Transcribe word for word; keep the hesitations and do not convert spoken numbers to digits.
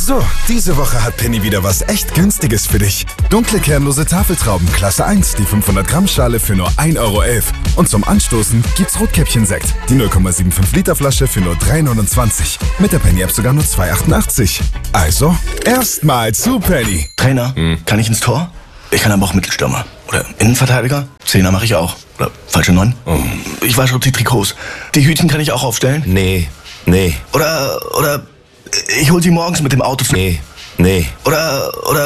So, diese Woche hat Penny wieder was echt Günstiges für dich. Dunkle kernlose Tafeltrauben Klasse eins, die fünfhundert Gramm Schale für nur ein Euro elf. Und zum Anstoßen gibt's Rotkäppchen-Sekt, die null Komma fünfundsiebzig Liter Flasche für nur drei neunundzwanzig. Mit der Penny-App sogar nur zwei achtundachtzig. Also, erstmal zu Penny. Trainer, hm. kann ich ins Tor? Ich kann aber auch Mittelstürmer. Oder Innenverteidiger? Zehner mache ich auch. Oder falsche Neun? Oh. Ich wasche auch die Trikots. Die Hütchen kann ich auch aufstellen? Nee, nee. Oder, oder, ich hol sie morgens mit dem Auto. Nee, nee. Oder, oder...